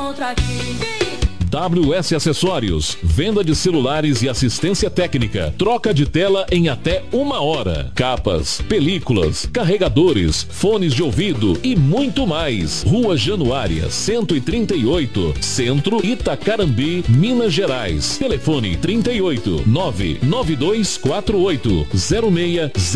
encontro aqui. WS Acessórios, venda de celulares e assistência técnica, troca de tela em até 1 hora, capas, películas, carregadores, fones de ouvido e muito mais. Rua Januária, 138, Centro, Itacarambi, Minas Gerais. Telefone 38 99248 06